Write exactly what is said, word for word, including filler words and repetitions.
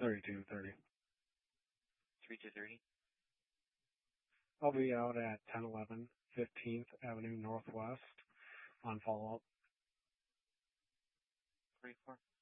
thirty-two thirty. three two thirty. I'll be out at ten eleven fifteenth Avenue Northwest on follow-up. forty-four.